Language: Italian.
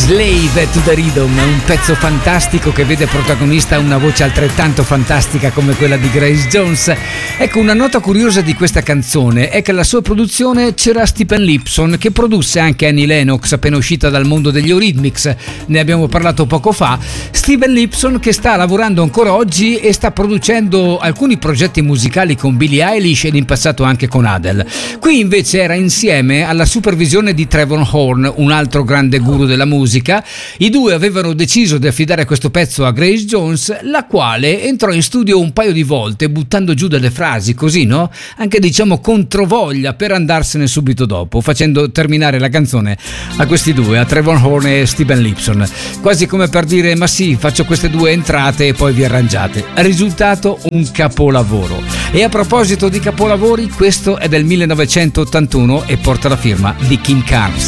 Slave to the Rhythm, un pezzo fantastico che vede protagonista una voce altrettanto fantastica come quella di Grace Jones. Ecco, una nota curiosa di questa canzone è che alla sua produzione c'era Stephen Lipson, che produsse anche Annie Lennox, appena uscita dal mondo degli Eurythmics, ne abbiamo parlato poco fa. Stephen Lipson che sta lavorando ancora oggi e sta producendo alcuni progetti musicali con Billie Eilish ed in passato anche con Adele. Qui invece era insieme alla supervisione di Trevor Horn, un altro grande guru della musica. I due avevano deciso di affidare questo pezzo a Grace Jones, la quale entrò in studio un paio di volte buttando giù delle frasi così, no? Anche diciamo controvoglia, per andarsene subito dopo, facendo terminare la canzone a questi due, a Trevor Horn e Stephen Lipson, quasi come per dire: ma sì, faccio queste due entrate e poi vi arrangiate. Risultato un capolavoro. E a proposito di capolavori, questo è del 1981 e porta la firma di King Carnes.